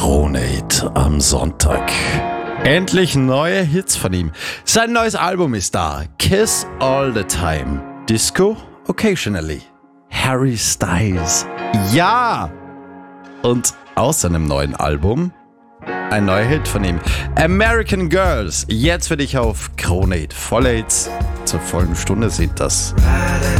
Kronate am Sonntag. Endlich neue Hits von ihm. Sein neues Album ist da. Kiss All the Time. Disco Occasionally. Harry Styles. Ja! Und aus seinem neuen Album ein neuer Hit von ihm. American Girls. Jetzt für dich auf Kronate. Voll Hits zur vollen Stunde sind das.